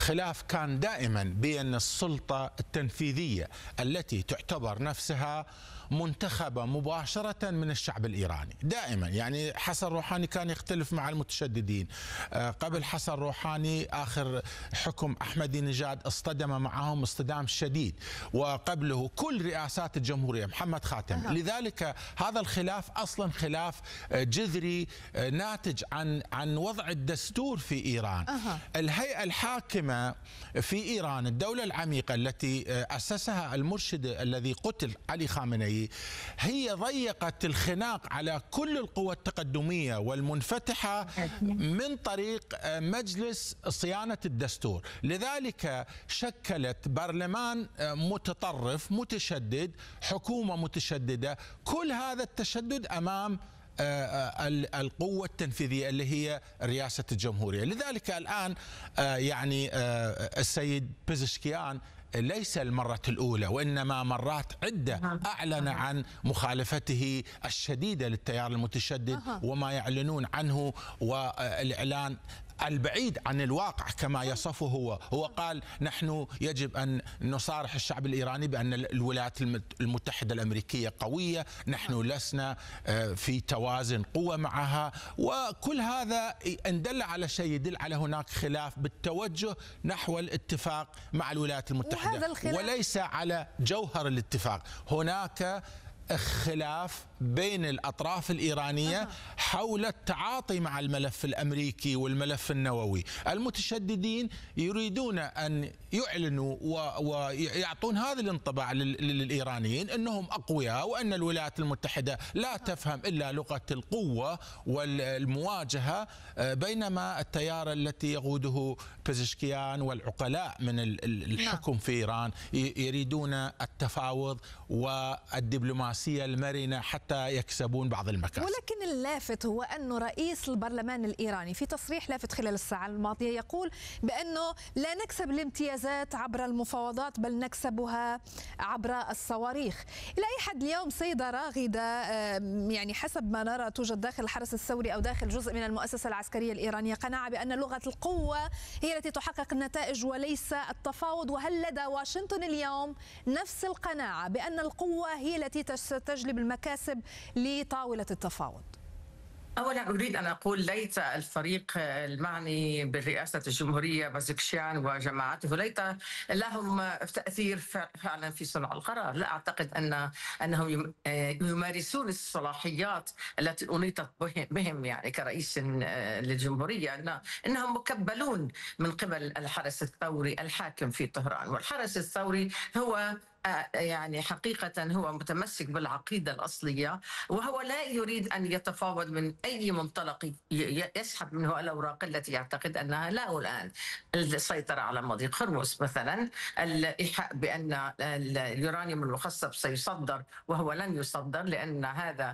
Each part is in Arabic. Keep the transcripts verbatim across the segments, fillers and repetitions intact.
خلاف كان دائما بين السلطة التنفيذية التي تعتبر نفسها منتخبة مباشرة من الشعب الإيراني دائما. يعني حسن روحاني كان يختلف مع المتشددين، قبل حسن روحاني آخر حكم أحمدي نژاد اصطدم معهم اصطدام شديد، وقبله كل رئاسات الجمهورية محمد خاتم. أه. لذلك هذا الخلاف أصلا خلاف جذري ناتج عن عن وضع الدستور في إيران. أه. الهيئة الحاكمة في إيران، الدولة العميقة التي أسسها المرشد الذي قتل علي خامنئي، هي ضيقت الخناق على كل القوى التقدمية والمنفتحة من طريق مجلس صيانة الدستور. لذلك شكلت برلمان متطرف متشدد، حكومة متشددة، كل هذا التشدد أمام القوة التنفيذية اللي هي رئاسة الجمهورية. لذلك الآن يعني السيد بيزشكيان ليس المرة الأولى وإنما مرات عدة أعلن عن مخالفته الشديدة للتيار المتشدد وما يعلنون عنه، والإعلان البعيد عن الواقع كما يصفه هو. هو قال نحن يجب أن نصارح الشعب الإيراني بأن الولايات المتحدة الأمريكية قوية، نحن لسنا في توازن قوة معها، وكل هذا إن دل على شيء يدل على هناك خلاف بالتوجه نحو الاتفاق مع الولايات المتحدة وليس على جوهر الاتفاق. هناك خلاف بين الأطراف الإيرانية حول التعاطي مع الملف الأمريكي والملف النووي. المتشددين يريدون أن يعلنوا ويعطون هذا الانطباع للإيرانيين أنهم أقوياء وأن الولايات المتحدة لا تفهم إلا لغة القوة والمواجهة، بينما التيار التي يقوده بيزشكيان والعقلاء من الحكم في إيران يريدون التفاوض والدبلوماسية المرنة حتى يكسبون بعض المكاسب. ولكن اللافت هو أن رئيس البرلمان الإيراني في تصريح لافت خلال الساعة الماضية يقول بأنه لا نكسب الامتيازات عبر المفاوضات بل نكسبها عبر الصواريخ. إلى أي حد اليوم سيدة راغدة يعني حسب ما نرى توجد داخل الحرس الثوري أو داخل جزء من المؤسسة العسكرية الإيرانية قناعة بأن لغة القوة هي التي تحقق النتائج وليس التفاوض؟ وهل لدى واشنطن اليوم نفس القناعة بأن القوة هي التي تجلب المكاسب لطاولة التفاوض؟ أولا أريد أن أقول ليت الفريق المعني برئاسة الجمهورية بيزشكيان وجماعته ليت لهم تأثير فعلا في صنع القرار. لا أعتقد أن أنهم يمارسون الصلاحيات التي أنيطت بهم يعني كرئيس للجمهورية، أن أنهم مكبلون من قبل الحرس الثوري الحاكم في طهران. والحرس الثوري هو يعني حقيقة هو متمسك بالعقيدة الأصلية، وهو لا يريد أن يتفاوض من أي منطلق يسحب منه الأوراق التي يعتقد أنها له الآن. السيطرة على مضيق هرمز مثلا، الإيحاء بأن اليورانيوم المخصب سيصدر وهو لن يصدر، لأن هذا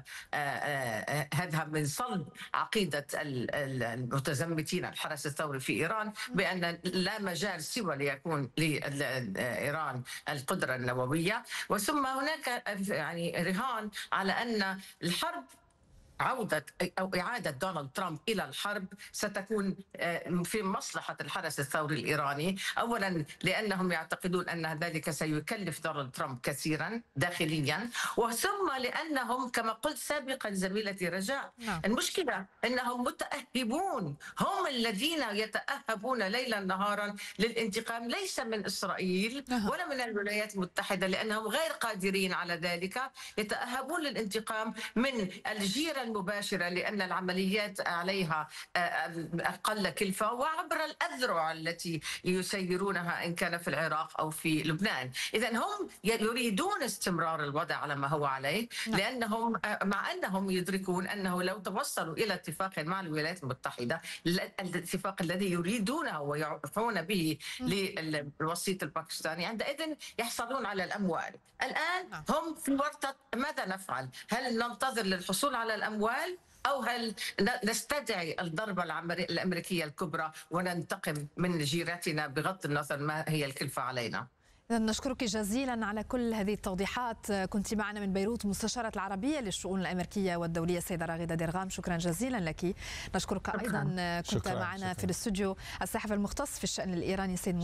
هذا من صلب عقيدة المتزمتين الحرس الثوري في إيران بأن لا مجال سوى ليكون لإيران القدرة النووية. وثم هناك يعني رهان على أن الحرب عودة أو إعادة دونالد ترامب إلى الحرب ستكون في مصلحة الحرس الثوري الإيراني. أولا لأنهم يعتقدون أن ذلك سيكلف دونالد ترامب كثيرا داخليا، وثم لأنهم كما قلت سابقا زميلتي رجاء نعم. المشكلة أنهم متأهبون، هم الذين يتأهبون ليلا نهارا للانتقام، ليس من إسرائيل ولا من الولايات المتحدة لأنهم غير قادرين على ذلك. يتأهبون للانتقام من الجيرة المباشرة لأن العمليات عليها أقل كلفة، وعبر الأذرع التي يسيرونها إن كان في العراق أو في لبنان. إذن هم يريدون استمرار الوضع على ما هو عليه، لأنهم مع أنهم يدركون أنه لو توصلوا إلى اتفاق مع الولايات المتحدة، الاتفاق الذي يريدونه ويعرفون به للوسيط الباكستاني، عندئذ يحصلون على الأموال. الآن هم في ورطة ماذا نفعل؟ هل ننتظر للحصول على الأموال أو هل نستدعي الضربة الأمريكية الكبرى وننتقم من جيرتنا بغض النظر ما هي الكلفة علينا؟ نشكرك جزيلا على كل هذه التوضيحات. كنت معنا من بيروت مستشارة العربية للشؤون الأمريكية والدولية السيدة راغدة ديرغام، شكرا جزيلا لك. نشكرك أيضا كنت معنا في الاستوديو الصحفي المختص في الشأن الإيراني سيد